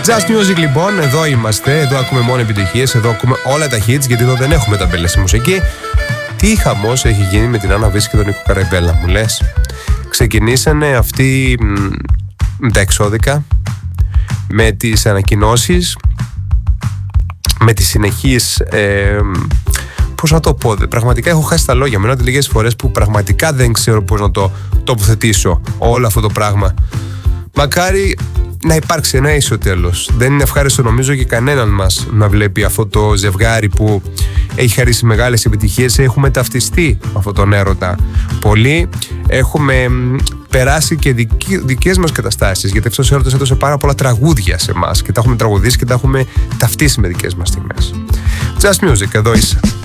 Just Music λοιπόν, εδώ είμαστε, εδώ ακούμε μόνο επιτυχίες, εδώ ακούμε όλα τα hits, γιατί εδώ δεν έχουμε ταμπέλες στη μουσική. Τι χαμός έχει γίνει με την Άννα Βύση και τον Νίκο Καραϊβέλλα, μου λες? Ξεκινήσανε αυτοί με τα εξώδικα, με τις ανακοινώσεις, με τις συνεχείς πώς να το πω, πραγματικά έχω χάσει τα λόγια. Μένω λίγες φορές που πραγματικά δεν ξέρω πώς να το τοποθετήσω όλο αυτό το πράγμα. Μακάρι να υπάρξει ένα ίσο τέλος. Δεν είναι ευχάριστο νομίζω και κανέναν μας να βλέπει αυτό το ζευγάρι που έχει χαρίσει μεγάλες επιτυχίες. Έχουμε ταυτιστεί με αυτόν τον έρωτα πολύ. Έχουμε περάσει και δικές μας καταστάσεις, γιατί αυτός ο έρωτας έδωσε πάρα πολλά τραγούδια σε εμάς και τα έχουμε τραγουδήσει και τα έχουμε ταυτίσει με δικές μας στιγμές. Just Music, εδώ είσαι.